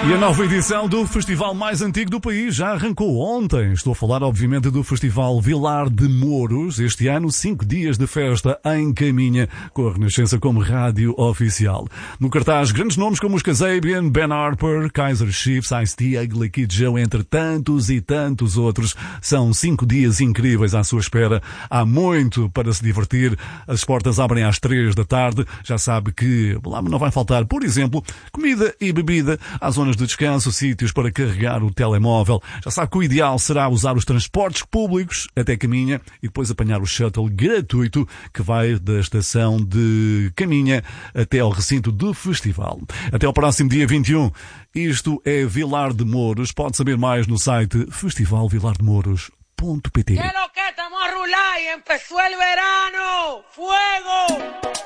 E a nova edição do festival mais antigo do país já arrancou ontem. Estou a falar, obviamente, do Festival Vilar de Mouros. Este ano, 5 dias de festa em Caminha, com a Renascença como rádio oficial. No cartaz, grandes nomes como os Kasabian, Ben Harper, Kaiser Chiefs, Ice-T, Ugly Kid Joe, entre tantos e tantos outros. São 5 dias incríveis à sua espera. Há muito para se divertir. As portas abrem às 3 da tarde. Já sabe que lá não vai faltar, por exemplo, comida e bebida. Há zonas de descanso, sítios para carregar o telemóvel. Já sabe que o ideal será usar os transportes públicos até Caminha e depois apanhar o shuttle gratuito que vai da estação de Caminha até ao recinto do festival. Até ao próximo dia 21. Isto é Vilar de Mouros. Pode saber mais no site festivalvilardemouros.pt. ¿Qué lo que estamos a rular y empezó el verano? ¡Fuego!